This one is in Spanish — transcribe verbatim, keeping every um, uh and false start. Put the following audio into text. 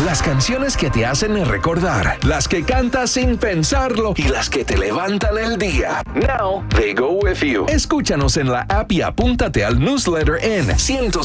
Las canciones que te hacen recordar, las que cantas sin pensarlo y las que te levantan el día. Now they go with you. Escúchanos en la app y apúntate al newsletter en ciento